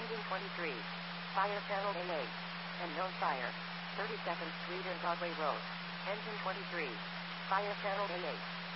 Engine 23. Fire channel A8. And known fire. 32nd Street and Broadway Road. Engine 23. Fire channel A8.